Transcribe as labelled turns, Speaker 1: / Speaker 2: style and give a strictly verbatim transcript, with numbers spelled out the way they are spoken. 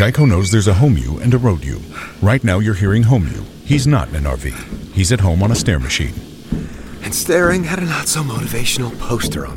Speaker 1: Geico knows there's a home you and a road you. Right now you're hearing home you. He's not in an R V. He's at home on a stair machine.
Speaker 2: And staring at a not-so-motivational poster on